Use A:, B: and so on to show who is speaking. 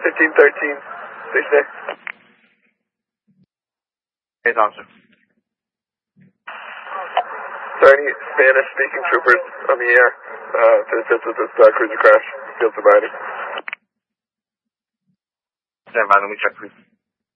A: 1513. Station A.
B: Hey, officer.
A: Are there any Spanish-speaking troopers on the air to assist with this cruiser crash? Field sobriety.
B: Stand by, let me check, please.